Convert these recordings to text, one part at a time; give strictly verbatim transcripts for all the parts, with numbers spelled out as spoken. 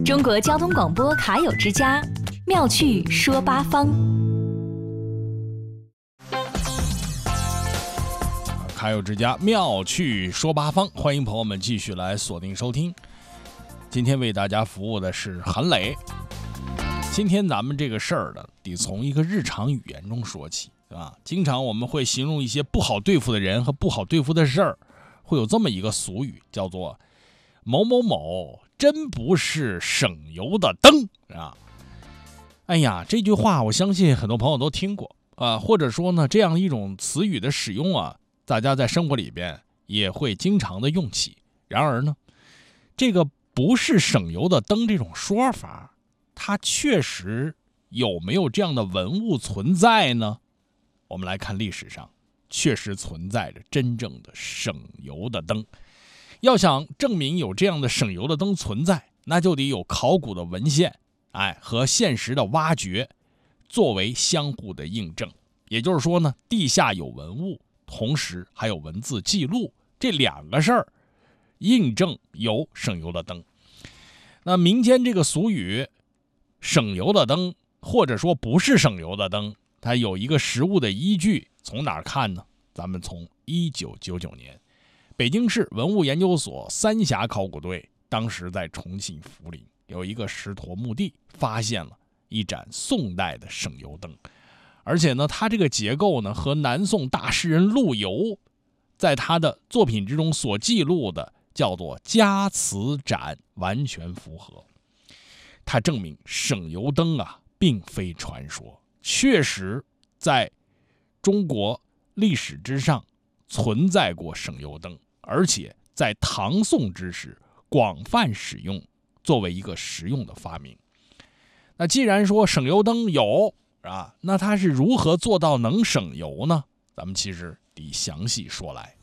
中国交通广播卡友之家，妙趣说八方。 卡友之家，妙趣说八方，欢迎朋友们继续来锁定收听。今天为大家服务的是韩磊。今天咱们这个事儿呢，得从一个日常语言中说起，对吧？经常我们会形容一些不好对付的人和不好对付的事儿，会有这么一个俗语，叫做某某某真不是省油的灯啊！哎呀，这句话我相信很多朋友都听过啊，或者说呢，这样一种词语的使用啊，大家在生活里边也会经常的用起。然而呢，这个不是省油的灯这种说法，它确实有没有这样的文物存在呢？我们来看历史上，确实存在着真正的省油的灯。要想证明有这样的省油的灯存在，那就得有考古的文献，哎，和现实的挖掘作为相互的印证。也就是说呢，地下有文物，同时还有文字记录，这两个事儿印证有省油的灯。那民间这个俗语省油的灯，或者说不是省油的灯，它有一个实物的依据，从哪儿看呢？咱们从一九九九年北京市文物研究所三峡考古队当时在重庆涪陵有一个石坨墓地，发现了一盏宋代的省油灯，而且呢，它这个结构呢和南宋大诗人陆游在他的作品之中所记录的叫做家祠盏完全符合。它证明省油灯啊并非传说，确实在中国历史之上存在过省油灯，而且在唐宋之时广泛使用，作为一个实用的发明。那既然说省油灯有啊，那它是如何做到能省油呢？咱们其实得详细说来。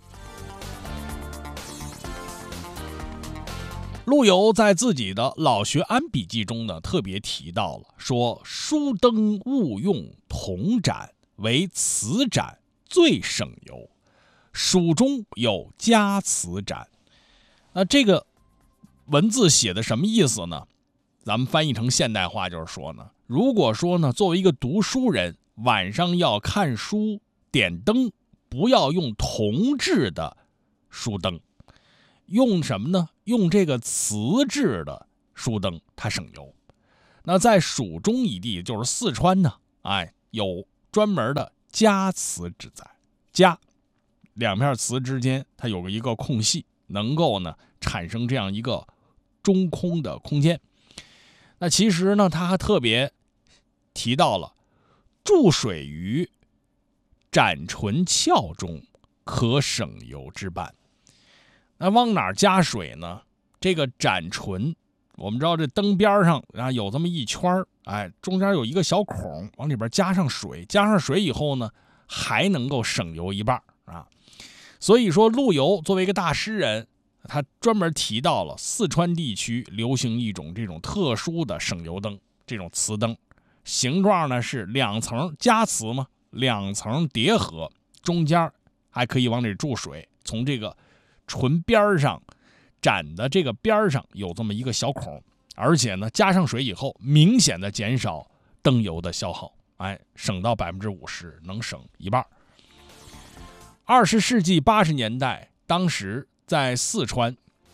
陆游在自己的《老学庵笔记》中呢，特别提到了说，书灯勿用铜盏，为瓷盏最省油，蜀中有家祠盏。那这个文字写的什么意思呢？咱们翻译成现代话就是说呢，如果说呢，作为一个读书人，晚上要看书点灯，不要用铜制的书灯，用什么呢？用这个瓷制的书灯，它省油。那在蜀中一地，就是四川呢，哎，有专门的家祠之在。家两片瓷之间，它有个一个空隙，能够呢产生这样一个中空的空间。那其实呢，他还特别提到了注水于盏唇鞘中，可省油之半。那往哪儿加水呢？这个盏唇，我们知道这灯边上啊有这么一圈，哎，中间有一个小孔，往里边加上水，加上水以后呢，还能够省油一半啊。所以说，陆游作为一个大诗人，他专门提到了四川地区流行一种这种特殊的省油灯，这种瓷灯，形状呢是两层加瓷嘛，两层叠合，中间还可以往里注水，从这个唇边上盏的这个边上有这么一个小孔，而且呢加上水以后，明显的减少灯油的消耗，哎，省到百分之五十，能省一半。二十世纪八十年代，当时在四川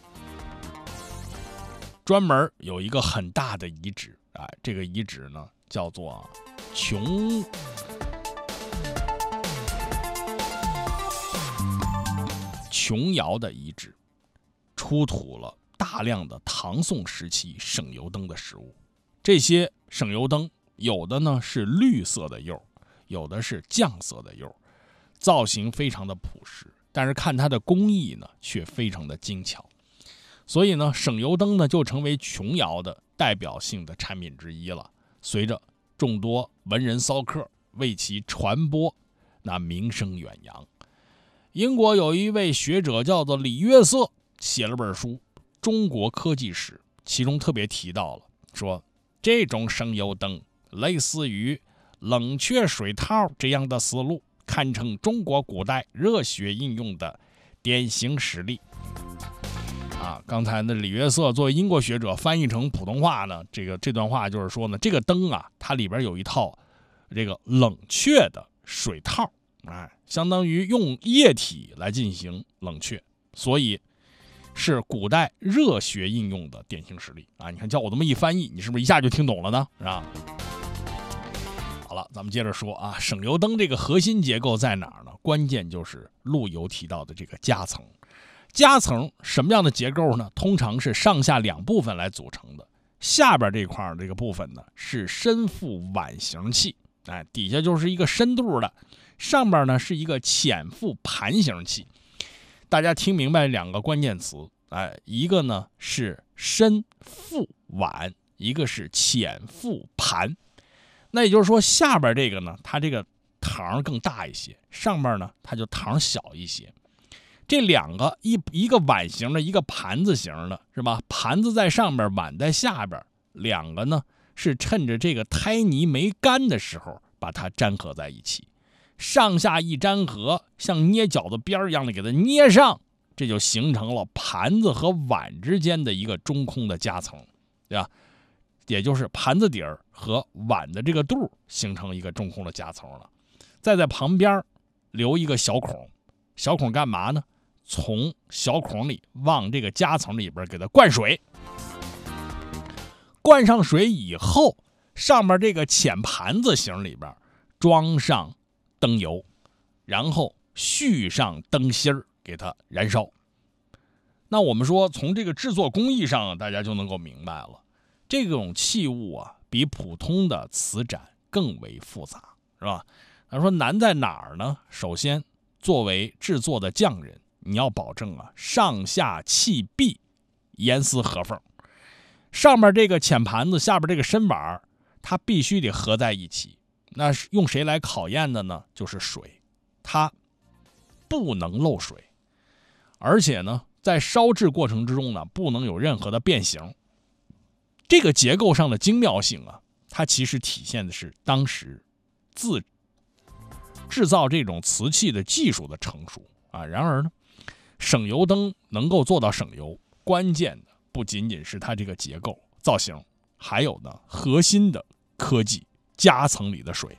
专门有一个很大的遗址，哎，这个遗址呢叫做琼琼窑的遗址，出土了大量的唐宋时期省油灯的实物。这些省油灯有的呢是绿色的釉，有的是酱色的釉，造型非常的朴实，但是看它的工艺呢却非常的精巧。所以呢，省油灯呢就成为琼窑的代表性的产品之一了。随着众多文人骚客为其传播，那名声远扬。英国有一位学者叫做李约瑟，写了本书《中国科技史》，其中特别提到了说，这种省油灯类似于冷却水套这样的思路，堪称中国古代热学应用的典型实例。 啊，刚才呢，李约瑟作为英国学者翻译成普通话呢，这个这段话就是说呢，这个灯啊，它里边有一套这个冷却的水套，哎，相当于用液体来进行冷却，所以是古代热学应用的典型实例啊。你看，叫我这么一翻译，你是不是一下就听懂了呢？是吧？好了，咱们接着说啊，省油灯这个核心结构在哪儿呢？关键就是陆游提到的这个夹层。夹层什么样的结构呢？通常是上下两部分来组成的。下边这块这个部分呢是深腹碗形器，哎，底下就是一个深度的，上边呢是一个浅腹盘形器。大家听明白两个关键词，哎，一个呢是深腹碗，一个是浅腹盘。那也就是说，下边这个呢，它这个膛更大一些，上边呢它就膛小一些。这两个一一个碗形的，一个盘子形的，是吧？盘子在上边，碗在下边，两个呢是趁着这个胎泥没干的时候把它粘合在一起，上下一粘合，像捏饺子边一样的给它捏上，这就形成了盘子和碗之间的一个中空的夹层，对吧？也就是盘子底儿和碗的这个肚形成一个中空的夹层了。再在旁边留一个小孔，小孔干嘛呢？从小孔里往这个夹层里边给它灌水，灌上水以后，上面这个浅盘子形里边装上灯油，然后续上灯芯儿给它燃烧。那我们说从这个制作工艺上，大家就能够明白了，这种器物啊比普通的瓷盏更为复杂，是吧？他说难在哪儿呢？首先，作为制作的匠人，你要保证啊上下器壁严丝合缝，上面这个浅盘子，下边这个深碗，它必须得合在一起。那用谁来考验的呢？就是水，它不能漏水，而且呢，在烧制过程之中呢，不能有任何的变形。这个结构上的精妙性啊，它其实体现的是当时自制造这种瓷器的技术的成熟啊。然而呢，省油灯能够做到省油，关键的不仅仅是它这个结构造型，还有呢核心的科技夹层里的水。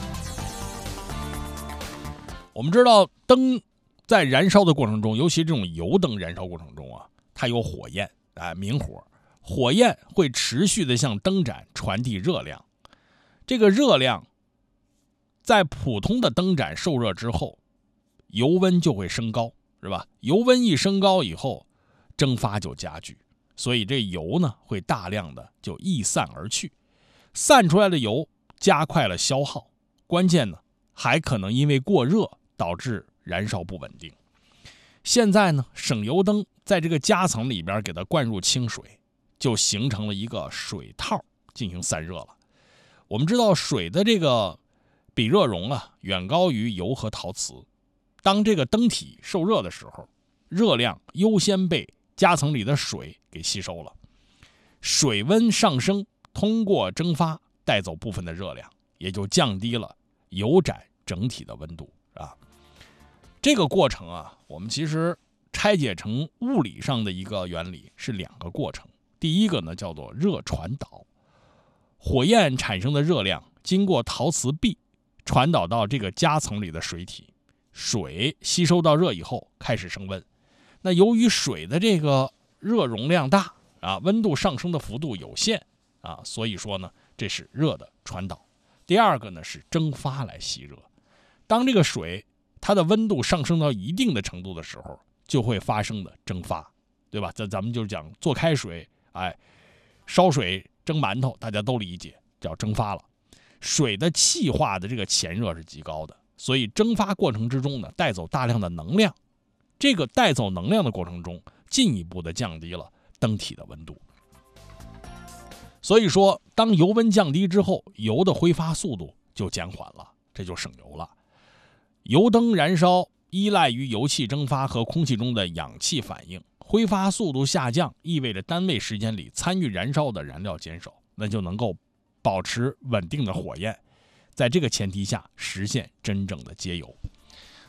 我们知道灯在燃烧的过程中，尤其这种油灯燃烧过程中啊，它有火焰，哎，明火，火焰会持续的向灯盏传递热量，这个热量在普通的灯盏受热之后，油温就会升高，是吧？油温一升高以后，蒸发就加剧，所以这油呢会大量的就逸散而去，散出来的油加快了消耗，关键呢还可能因为过热导致燃烧不稳定。现在呢，省油灯在这个夹层里边给它灌入清水，就形成了一个水套进行散热了。我们知道水的这个比热容啊远高于油和陶瓷，当这个灯体受热的时候，热量优先被夹层里的水给吸收了，水温上升，通过蒸发带走部分的热量，也就降低了油盏整体的温度啊。这个过程啊，我们其实拆解成物理上的一个原理是两个过程。第一个呢叫做热传导，火焰产生的热量经过陶瓷壁传导到这个夹层里的水体，水吸收到热以后开始升温。那由于水的这个热容量大啊，温度上升的幅度有限啊，所以说呢，这是热的传导。第二个呢是蒸发来吸热，当这个水它的温度上升到一定的程度的时候，就会发生的蒸发，对吧？咱咱们就讲做开水，哎，烧水蒸馒头，大家都理解，叫蒸发了。水的气化的这个前热是极高的，所以蒸发过程之中呢，带走大量的能量。这个带走能量的过程中，进一步的降低了灯体的温度。所以说，当油温降低之后，油的挥发速度就减缓了，这就省油了。油灯燃烧依赖于油气蒸发和空气中的氧气反应，挥发速度下降，意味着单位时间里参与燃烧的燃料减少，那就能够保持稳定的火焰，在这个前提下实现真正的节油。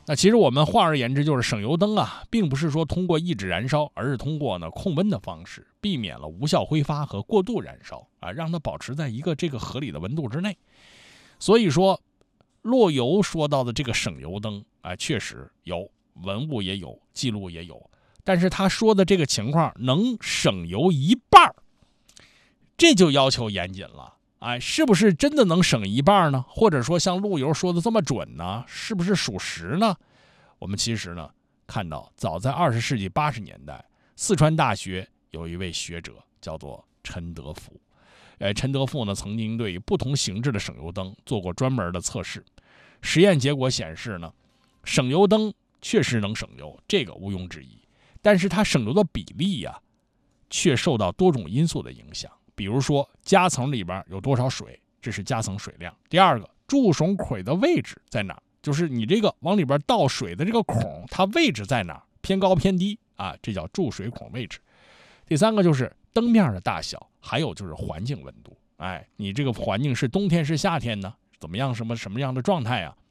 那其实我们换而言之，就是省油灯啊，并不是说通过抑制燃烧，而是通过呢控温的方式，避免了无效挥发和过度燃烧啊，让它保持在一个这个合理的温度之内。所以说，洛游说到的这个省油灯啊，确实有文物也有，记录也有，但是他说的这个情况能省油一半，这就要求严谨了。哎，是不是真的能省一半呢？或者说像陆游说的这么准呢？是不是属实呢？我们其实呢看到，早在二十世纪八十年代，四川大学有一位学者叫做陈德福。哎，陈德福呢曾经对于不同形制的省油灯做过专门的测试，实验结果显示呢，省油灯确实能省油，这个毋庸置疑。但是它省油的比例呀、啊，却受到多种因素的影响。比如说夹层里边有多少水，这是夹层水量。第二个，注水孔的位置在哪，就是你这个往里边倒水的这个孔，它位置在哪，偏高偏低啊，这叫注水孔位置。第三个就是灯面的大小，还有就是环境温度。哎，你这个环境是冬天是夏天呢？怎么样？什么什么样的状态啊？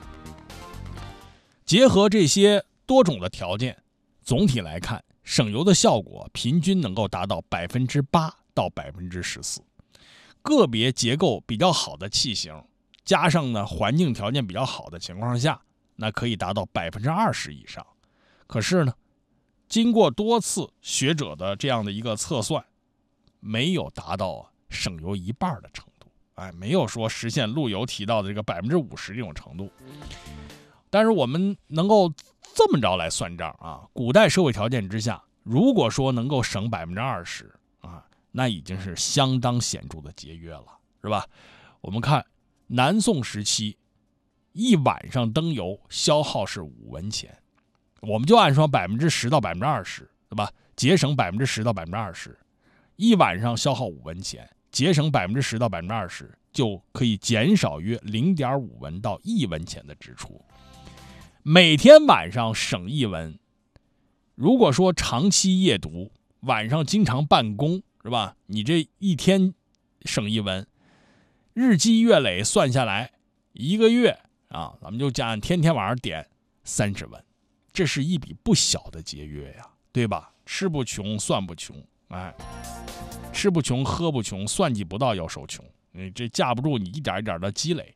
结合这些多种的条件，总体来看，省油的效果平均能够达到百分之八到百分之十四。个别结构比较好的器型，加上呢环境条件比较好的情况下，那可以达到百分之二十以上。可是呢，经过多次学者的这样的一个测算，没有达到啊省油一半的程度，哎，没有说实现陆游提到的这个百分之五十这种程度。但是我们能够这么着来算账啊，古代社会条件之下，如果说能够省百分之二十啊，那已经是相当显著的节约了，是吧？我们看南宋时期，一晚上灯油消耗是五文钱，我们就按说百分之十到百分之二十，对吧？节省百分之十到百分之二十，一晚上消耗五文钱，节省百分之十到百分之二十，就可以减少约零点五文到一文钱的支出。每天晚上省一文，如果说长期夜读，晚上经常办公，是吧？你这一天省一文，日积月累算下来，一个月啊，咱们就讲天天晚上点三十文，这是一笔不小的节约呀，对吧？吃不穷，算不穷，哎，吃不穷，喝不穷，算计不到要受穷，你这架不住你一点一点的积累，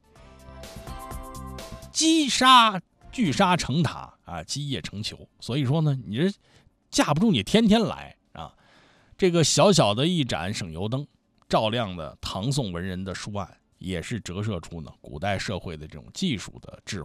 积沙聚沙成塔啊，积业成裘。所以说呢，你这架不住你天天来啊。这个小小的一盏省油灯，照亮的唐宋文人的书案，也是折射出呢古代社会的这种技术的智慧。